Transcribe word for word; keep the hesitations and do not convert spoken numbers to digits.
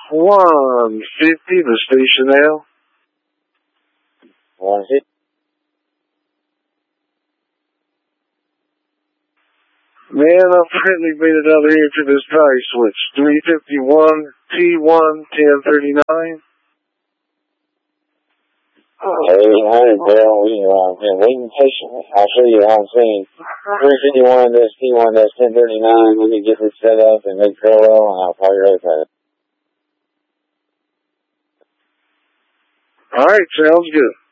one fifty, the station now. one fifty. Man, I've finally made it out here to this price switch. three fifty-one T one ten thirty-nine. eight hundred, bro. You know, I've been waiting patiently. I'll show you how I'm saying. three fifty-one, that's T one, that's ten thirty-nine. Let me get this set up and make parallel, and I'll call you right back. All right, sounds good.